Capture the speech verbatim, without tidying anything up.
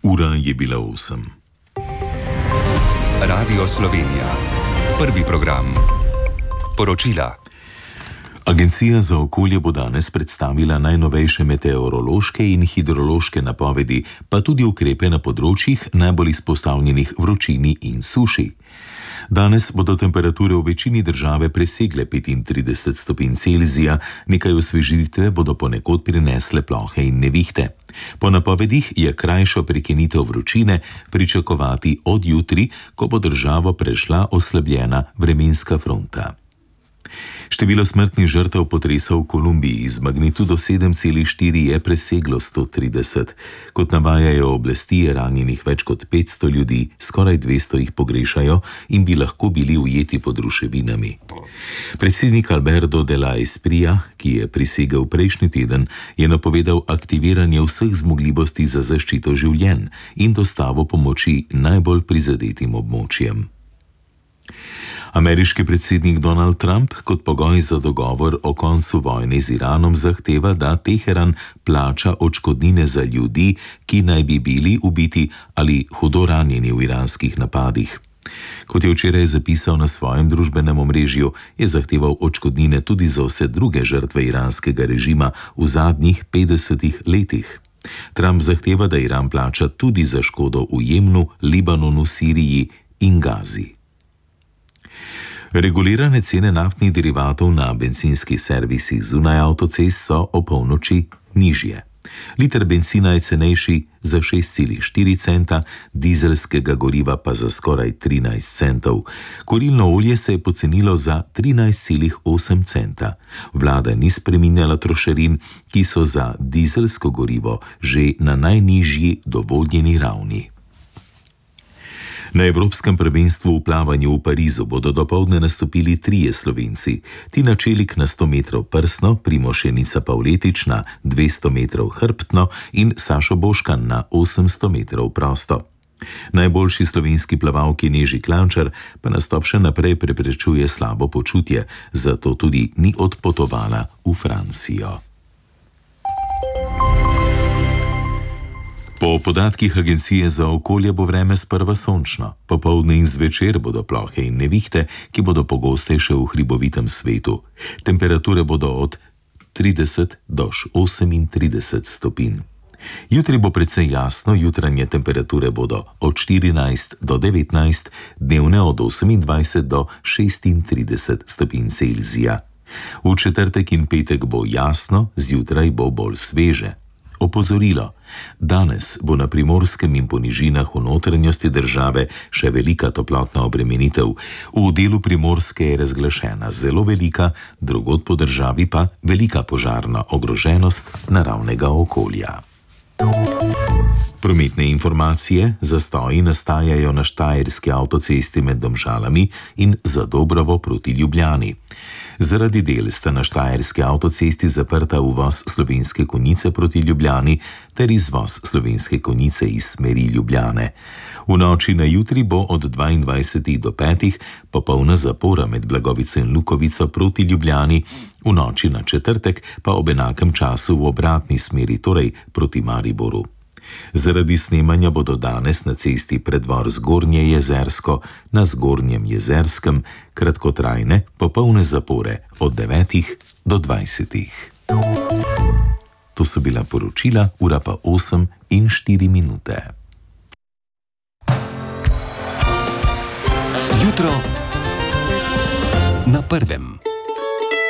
Ura je bila osem. Radio Slovenija. Prvi program. Poročila. Agencija za okolje bo danes predstavila najnovejše meteorološke in hidrološke napovedi, pa tudi ukrepe na področjih najbolj izpostavljenih vročini in suši. Danes bodo temperature v večini države presegle petintrideset stopinj Celzija, nekaj osvežitve bodo ponekod prinesle plohe in nevihte. Po napovedih je krajšo prekinitev vročine pričakovati od jutri, ko bo državo prešla oslabljena vremenska fronta. Število smrtnih žrtev potresa v Kolumbiji z magnitudo sedem celih štiri je preseglo sto trideset. Kot navajajo oblasti, je ranjenih več kot petsto ljudi, skoraj dvesto jih pogrešajo in bi lahko bili ujeti pod ruševinami. Predsednik Alberto de la Espriella, ki je prisegel prejšnji teden, je napovedal aktiviranje vseh zmogljivosti za zaščito življenj in dostavo pomoči najbolj prizadetim območjem. Ameriški predsednik Donald Trump kot pogoj za dogovor o koncu vojne z Iranom zahteva, da Teheran plača odškodnine za ljudi, ki naj bi bili ubiti ali hudo ranjeni v iranskih napadih. Kot je včeraj zapisal na svojem družbenem omrežju, je zahteval odškodnine tudi za vse druge žrtve iranskega režima v zadnjih petdesetih letih. Trump zahteva, da Iran plača tudi za škodo v Jemnu, Libanonu, Siriji in Gazi. Regulirane cene naftnih derivatov na bencinskih servisih zunaj avtocest so o polnoči nižje. Liter bencina je cenejši za šest celih štiri centa, dizelskega goriva pa za skoraj trinajst centov. Kurilno olje se je pocenilo za trinajst celih osem centa. Vlada ni spreminjala trošarin, ki so za dizelsko gorivo že na najnižji dovoljeni ravni. Na Evropskem prvenstvu v plavanju v Parizu bodo dopoldne nastopili trije Slovenci. Tina Čelik na sto metrov prsno, Primož Šenica Pavletič na dvesto metrov hrbtno in Sašo Boškan na osemsto metrov prosto. Najboljši slovenski plavalki Neži Klančar pa nastop še naprej preprečuje slabo počutje, zato tudi ni odpotovala v Francijo. Po podatkih Agencije za okolje bo vreme sprva sončno, popoldne in zvečer bodo plohe in nevihte, ki bodo pogostejše v hribovitem svetu. Temperature bodo od trideset do osemintrideset stopinj. Jutri bo precej jasno, jutranje temperature bodo od štirinajst do devetnajst, dnevne od osemindvajset do šestintrideset stopinj Celzija. V četrtek in petek bo jasno, zjutraj bo bolj sveže. Opozorilo. Danes bo na Primorskem in po nižinah v notranjosti države še velika toplotna obremenitev. V delu Primorske je razglašena zelo velika, drugod po državi pa velika požarna ogroženost naravnega okolja. Prometne informacije: zastoji nastajajo na štajerski avtocesti med Domžalami in Zadobrovo proti Ljubljani. Zaradi del sta na štajerski avtocesti zaprta uvoz Slovenske Konjice proti Ljubljani ter izvoz Slovenske Konjice iz smeri Ljubljane. V noči na jutri bo od dvaindvajsetih do petih popolna zapora med Blagovico in Lukovico proti Ljubljani, v noči na četrtek pa ob enakem času v obratni smeri, torej proti Mariboru. Zaradi snemanja bodo danes na cesti Preddvor Zgornje Jezersko, na Zgornjem Jezerskem kratkotrajne popolne zapore od devetih do dvajsetih. To so bila poročila, ura pa osem in štiri minute. Jutro na prvem.